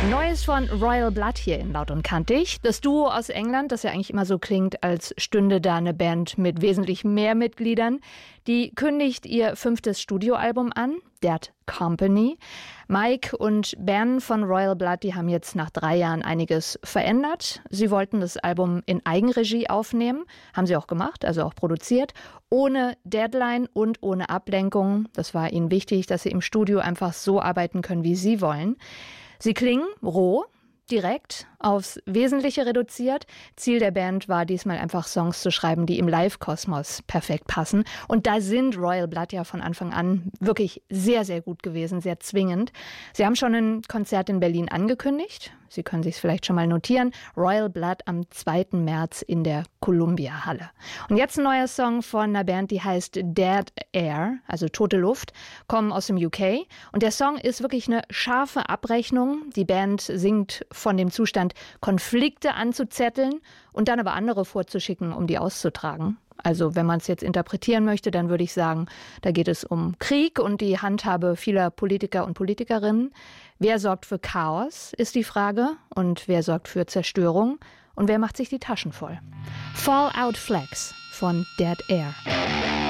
Neues von Royal Blood hier in Laut und Kantig. Das Duo aus England, das ja eigentlich immer so klingt, als stünde da eine Band mit wesentlich mehr Mitgliedern, die kündigt ihr 5. Studioalbum an, Dead Company. Mike und Ben von Royal Blood, die haben jetzt nach 3 Jahren einiges verändert. Sie wollten das Album in Eigenregie aufnehmen, haben sie auch gemacht, also auch produziert, ohne Deadline und ohne Ablenkung. Das war ihnen wichtig, dass sie im Studio einfach so arbeiten können, wie sie wollen. Sie klingen roh, direkt, aufs Wesentliche reduziert. Ziel der Band war diesmal einfach Songs zu schreiben, die im Live-Kosmos perfekt passen. Und da sind Royal Blood ja von Anfang an wirklich sehr, sehr gut gewesen, sehr zwingend. Sie haben schon ein Konzert in Berlin angekündigt. Sie können sich es vielleicht schon mal notieren. Royal Blood am 2. März in der Columbia-Halle. Und jetzt ein neuer Song von einer Band, die heißt Dead Air, also Tote Luft, kommen aus dem UK. Und der Song ist wirklich eine scharfe Abrechnung. Die Band singt von dem Zustand, Konflikte anzuzetteln und dann aber andere vorzuschicken, um die auszutragen. Also wenn man es jetzt interpretieren möchte, dann würde ich sagen, da geht es um Krieg und die Handhabe vieler Politiker und Politikerinnen. Wer sorgt für Chaos, ist die Frage. Und wer sorgt für Zerstörung? Und wer macht sich die Taschen voll? Fallout Flags von Dead Air.